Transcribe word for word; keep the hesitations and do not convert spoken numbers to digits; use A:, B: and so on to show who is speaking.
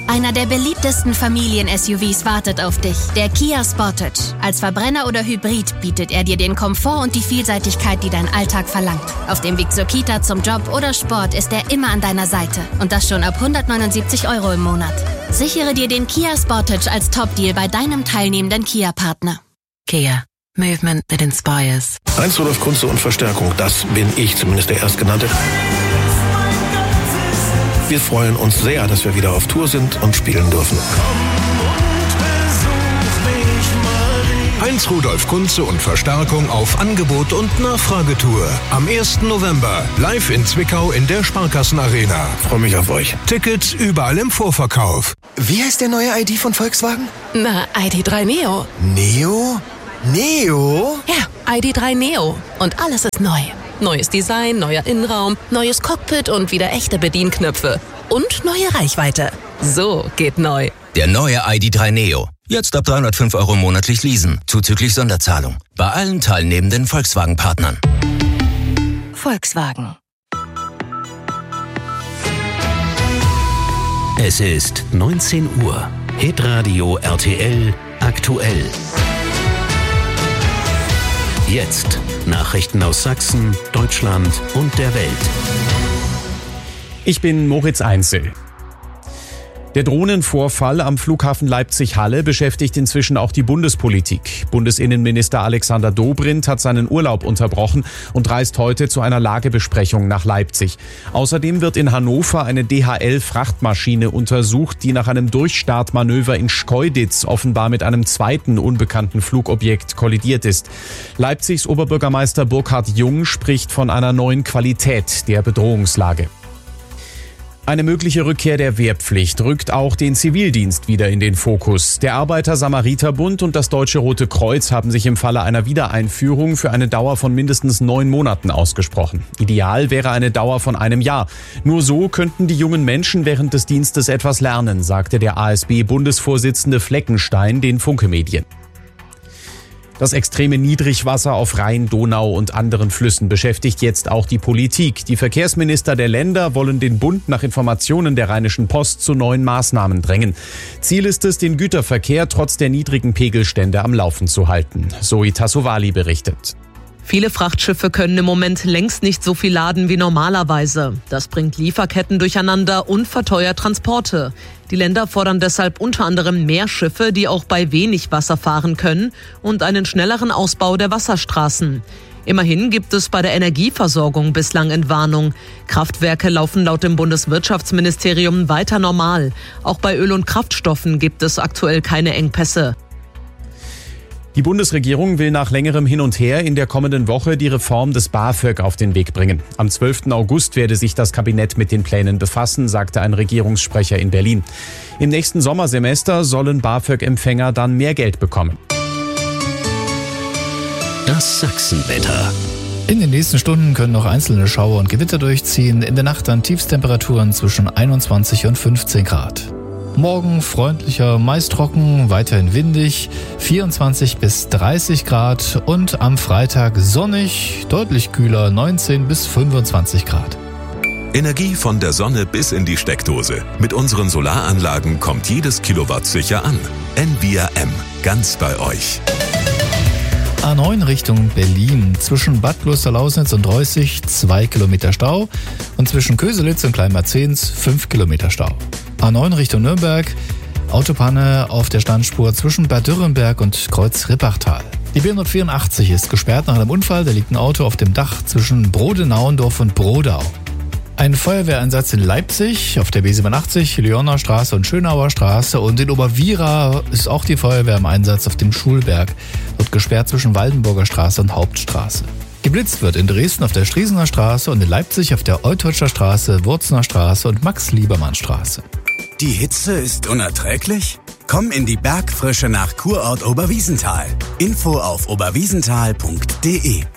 A: Einer der beliebtesten Familien-S U Vs wartet auf dich. Der Kia Sportage. Als Verbrenner oder Hybrid bietet er dir den Komfort und die Vielseitigkeit, die dein Alltag verlangt. Auf dem Weg zur Kita, zum Job oder Sport ist er immer an deiner Seite. Und das schon ab hundertneunundsiebzig Euro im Monat. Sichere dir den Kia Sportage als Top-Deal bei deinem teilnehmenden Kia-Partner.
B: Kia. Movement that inspires.
C: Heinz Rudolf Kunze und Verstärkung, das bin ich, zumindest der Erstgenannte. Wir freuen uns sehr, dass wir wieder auf Tour sind und spielen dürfen.
D: Heinz Rudolf Kunze und Verstärkung auf Angebot und Nachfragetour. Am ersten November live in Zwickau in der Sparkassenarena.
C: Ich freue mich auf euch.
D: Tickets überall im Vorverkauf.
E: Wie heißt der neue I D von Volkswagen?
B: Na, I D drei Neo.
E: Neo? Neo?
B: Ja, I D drei Neo. Und alles ist neu. Neues Design, neuer Innenraum, neues Cockpit und wieder echte Bedienknöpfe. Und neue Reichweite. So geht neu.
F: Der neue I D drei Neo. Jetzt ab dreihundertfünf Euro monatlich leasen, zuzüglich Sonderzahlung. Bei allen teilnehmenden Volkswagen-Partnern.
B: Volkswagen.
G: Es ist neunzehn Uhr. Hitradio R T L aktuell. Jetzt Nachrichten aus Sachsen, Deutschland und der Welt.
H: Ich bin Moritz Einzel. Der Drohnenvorfall am Flughafen Leipzig-Halle beschäftigt inzwischen auch die Bundespolitik. Bundesinnenminister Alexander Dobrindt hat seinen Urlaub unterbrochen und reist heute zu einer Lagebesprechung nach Leipzig. Außerdem wird in Hannover eine D H L-Frachtmaschine untersucht, die nach einem Durchstartmanöver in Schkeuditz offenbar mit einem zweiten unbekannten Flugobjekt kollidiert ist. Leipzigs Oberbürgermeister Burkhard Jung spricht von einer neuen Qualität der Bedrohungslage. Eine mögliche Rückkehr der Wehrpflicht rückt auch den Zivildienst wieder in den Fokus. Der Arbeiter-Samariter-Bund und das Deutsche Rote Kreuz haben sich im Falle einer Wiedereinführung für eine Dauer von mindestens neun Monaten ausgesprochen. Ideal wäre eine Dauer von einem Jahr. Nur so könnten die jungen Menschen während des Dienstes etwas lernen, sagte der A S B-Bundesvorsitzende Fleckenstein den Funke-Medien. Das extreme Niedrigwasser auf Rhein, Donau und anderen Flüssen beschäftigt jetzt auch die Politik. Die Verkehrsminister der Länder wollen den Bund nach Informationen der Rheinischen Post zu neuen Maßnahmen drängen. Ziel ist es, den Güterverkehr trotz der niedrigen Pegelstände am Laufen zu halten. Zoe Tassovali berichtet.
I: Viele Frachtschiffe können im Moment längst nicht so viel laden wie normalerweise. Das bringt Lieferketten durcheinander und verteuert Transporte. Die Länder fordern deshalb unter anderem mehr Schiffe, die auch bei wenig Wasser fahren können, und einen schnelleren Ausbau der Wasserstraßen. Immerhin gibt es bei der Energieversorgung bislang Entwarnung. Kraftwerke laufen laut dem Bundeswirtschaftsministerium weiter normal. Auch bei Öl und Kraftstoffen gibt es aktuell keine Engpässe.
H: Die Bundesregierung will nach längerem Hin und Her in der kommenden Woche die Reform des BAföG auf den Weg bringen. Am zwölften August werde sich das Kabinett mit den Plänen befassen, sagte ein Regierungssprecher in Berlin. Im nächsten Sommersemester sollen BAföG-Empfänger dann mehr Geld bekommen.
G: Das Sachsenwetter.
J: In den nächsten Stunden können noch einzelne Schauer und Gewitter durchziehen. In der Nacht dann Tiefstemperaturen zwischen einundzwanzig und fünfzehn Grad. Morgen freundlicher, meist trocken, weiterhin windig, vierundzwanzig bis dreißig Grad und am Freitag sonnig, deutlich kühler, neunzehn bis fünfundzwanzig Grad.
K: Energie von der Sonne bis in die Steckdose. Mit unseren Solaranlagen kommt jedes Kilowatt sicher an. N V R M, ganz bei euch.
J: A neun Richtung Berlin. Zwischen Bad Klosterlausnitz und Reußig zwei Kilometer Stau und zwischen Köselitz und Kleinmarzens fünf Kilometer Stau. A neun Richtung Nürnberg. Autopanne auf der Standspur zwischen Bad Dürrenberg und Kreuz-Rippachtal. Die B hundertvierundachtzig ist gesperrt nach einem Unfall. Da liegt ein Auto auf dem Dach zwischen Brodenauendorf und Brodau. Ein Feuerwehreinsatz in Leipzig auf der B siebenundachtzig, Lyoner Straße und Schönauer Straße, und in Oberwiera ist auch die Feuerwehr im Einsatz auf dem Schulberg. Wird gesperrt zwischen Waldenburger Straße und Hauptstraße. Geblitzt wird in Dresden auf der Striesener Straße und in Leipzig auf der Euteutscher Straße, Wurzener Straße und Max-Liebermann-Straße.
L: Die Hitze ist unerträglich? Komm in die Bergfrische nach Kurort Oberwiesenthal. Info auf oberwiesenthal punkt de.